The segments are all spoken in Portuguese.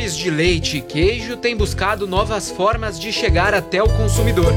produtores de leite e queijo têm buscado novas formas de chegar até o consumidor.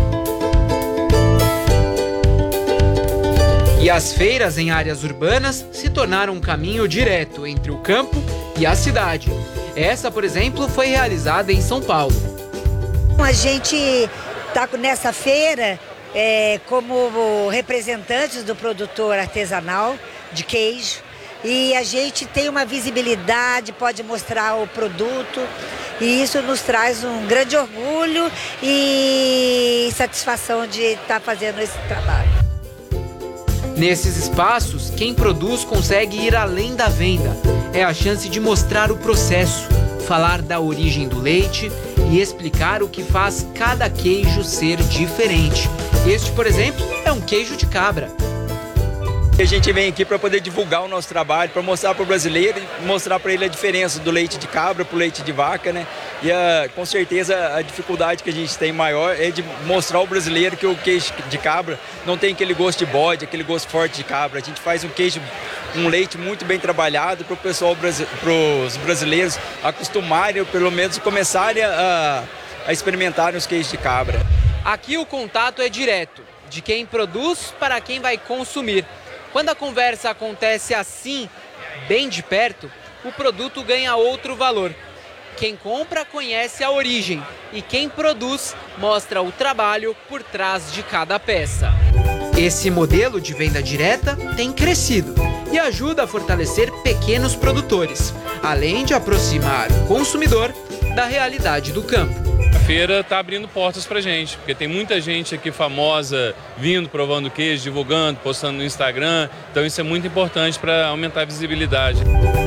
E as feiras em áreas urbanas se tornaram um caminho direto entre o campo e a cidade. Essa, por exemplo, foi realizada em São Paulo. A gente está nessa feira como representantes do produtor artesanal de queijo e a gente tem uma visibilidade, pode mostrar o produto e isso nos traz um grande orgulho e satisfação de estar fazendo esse trabalho. Nesses espaços, quem produz consegue ir além da venda. É a chance de mostrar o processo, falar da origem do leite e explicar o que faz cada queijo ser diferente. Este, por exemplo, é um queijo de cabra. A gente vem aqui para poder divulgar o nosso trabalho, para mostrar para o brasileiro e mostrar para ele a diferença do leite de cabra para o leite de vaca, né? E com certeza a dificuldade que a gente tem maior é de mostrar ao brasileiro que o queijo de cabra não tem aquele gosto de bode, aquele gosto forte de cabra. A gente faz um queijo, um leite muito bem trabalhado para o pessoal, para os brasileiros acostumarem, ou pelo menos começarem a experimentarem os queijos de cabra. Aqui o contato é direto, de quem produz para quem vai consumir. Quando a conversa acontece assim, bem de perto, o produto ganha outro valor. Quem compra conhece a origem e quem produz mostra o trabalho por trás de cada peça. Esse modelo de venda direta tem crescido e ajuda a fortalecer pequenos produtores, além de aproximar o consumidor da realidade do campo. A feira está abrindo portas para gente, porque tem muita gente aqui famosa vindo, provando queijo, divulgando, postando no Instagram. Então isso é muito importante para aumentar a visibilidade.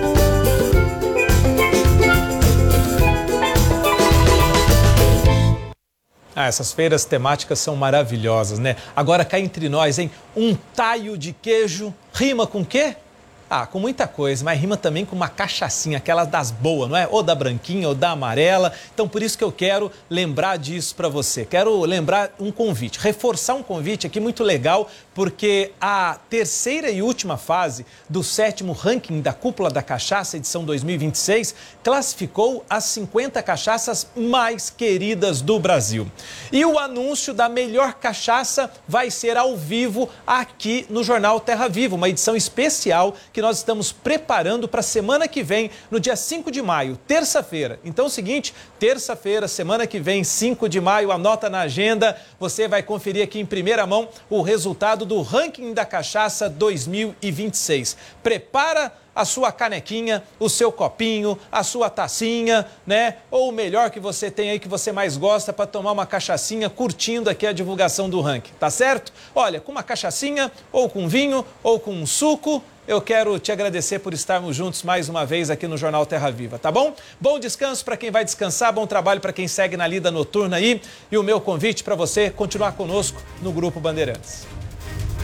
Essas feiras temáticas são maravilhosas, né? Agora cá entre nós, hein? Um taio de queijo rima com o quê? Com muita coisa, mas rima também com uma cachaçinha, aquelas das boas, não é? Ou da branquinha ou da amarela. Então, por isso que eu quero lembrar disso para você. Quero lembrar um convite, reforçar um convite aqui muito legal, porque a terceira e última fase do 7º ranking da Cúpula da Cachaça, edição 2026, classificou as 50 cachaças mais queridas do Brasil. E o anúncio da melhor cachaça vai ser ao vivo aqui no Jornal Terra Viva, uma edição especial que nós estamos preparando para a semana que vem, no dia 5 de maio, terça-feira. Então é o seguinte, terça-feira, semana que vem, 5 de maio, anota na agenda, você vai conferir aqui em primeira mão o resultado do ranking da cachaça 2026. Prepara a sua canequinha, o seu copinho, a sua tacinha, né? Ou o melhor que você tem aí, que você mais gosta, para tomar uma cachaçinha curtindo aqui a divulgação do ranking, tá certo? Olha, com uma cachaçinha, ou com vinho, ou com um suco, eu quero te agradecer por estarmos juntos mais uma vez aqui no Jornal Terra Viva, tá bom? Bom descanso para quem vai descansar, bom trabalho para quem segue na lida noturna aí, e o meu convite para você continuar conosco no Grupo Bandeirantes.